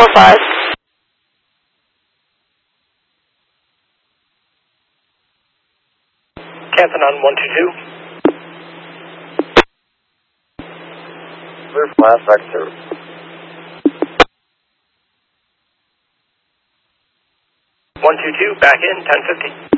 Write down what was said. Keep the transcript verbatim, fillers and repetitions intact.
five. Captain on one two two. Clear for last back service. one two two, back in, ten fifty.